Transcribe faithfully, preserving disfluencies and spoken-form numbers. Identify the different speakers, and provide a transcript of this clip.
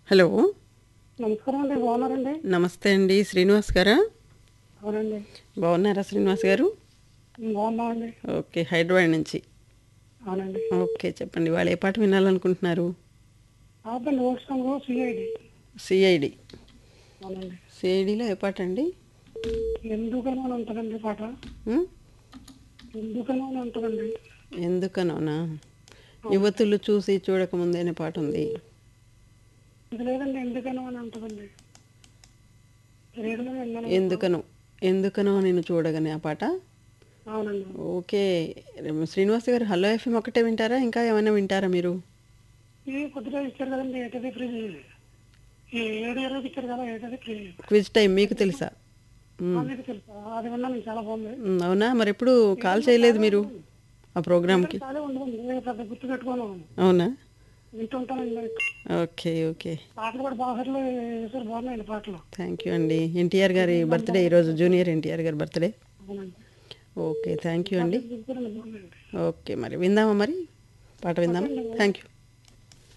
Speaker 1: Hello.
Speaker 2: నమస్కారం అండి. బాగున్నారండి?
Speaker 1: నమస్తే అండి. శ్రీనివాస్ గారా?
Speaker 2: అవునండి.
Speaker 1: బాగున్నారా శ్రీనివాస్ గారు?
Speaker 2: బాగున్నామండి.
Speaker 1: ఓకే. హైదరాబాద్ నుంచి.
Speaker 2: అవునండి.
Speaker 1: ఓకే. చెప్పండి. వాళ్ళు ఏ పాట వినాలనుకుంటున్నారు?
Speaker 2: ఆపండి ఓట్ సాంగ్ సిఐడి.
Speaker 1: సిఐడి.
Speaker 2: అవునండి.
Speaker 1: సిఐడిలో ఏ పాట అండి?
Speaker 2: ఎందుకనో అని ఉంటుందండి పాట.
Speaker 1: ఉం?
Speaker 2: ఎందుకనో అని ఉంటుందండి.
Speaker 1: ఎందుకనోనా?
Speaker 2: అవునండి.
Speaker 1: యువతులు చూసి చూడకముందే అనే పాట ఉంది.
Speaker 2: ఇది లేదండి, ఎందుకనో అని ఉంటుందండి. రేడియోలో విన్నాను.
Speaker 1: ఎందుకనో ఎందుకనో నేను చూడగానే ఆ పాట.
Speaker 2: అవునండి.
Speaker 1: ఓకే. శ్రీనివాస్ గారు హలో ఎఫ్ఎం ఒకటే వింటారా? ఇంకా ఏమైనా వింటారా మీరు?
Speaker 2: ఇది కొద్దిగా ఇచ్చారు కదండి, ఏటది ఫ్రీ. ఈ ఏడు ఇరవైకి ఇచ్చారు కదా, ఏటది ఫ్రీ.
Speaker 1: క్విజ్ టైం మీకు తెలుసా? ఉం.
Speaker 2: మీకు తెలుసా? అది విన్నాను, చాలా బాగుంది.
Speaker 1: ఉం, అవునా? మరి ఎప్పుడు కాల్
Speaker 2: ఏదన్నా
Speaker 1: చేయలేదు
Speaker 2: ఖాళీ
Speaker 1: మీరు
Speaker 2: ఉండదండి.
Speaker 1: ఆ
Speaker 2: ఏదన్నా
Speaker 1: ప్రోగ్రామ్కి?
Speaker 2: ఖాళీ ఉండదండి, నేను పెద్ద గుర్తు పెట్టుకోను.
Speaker 1: అవునా?
Speaker 2: వింటుంటానండి.
Speaker 1: ఓకే. ఓకే.
Speaker 2: పాటలు కూడా బాగా హర్లు వేసారు, బాగున్నాయండి పాటలు.
Speaker 1: థ్యాంక్ యూ అండి. ఎన్టీఆర్ గారి బర్త్డే ఈరోజు, జూనియర్ ఎన్టీఆర్ గారి బర్త్డే.
Speaker 2: అవునండి.
Speaker 1: ఓకే. థ్యాంక్ యూ అండి.
Speaker 2: పాటలు బాగున్నాయండి.
Speaker 1: ఓకే. మరి విందామా? మరి పాట విందామా?
Speaker 2: ఓకే అండి.
Speaker 1: Thank you.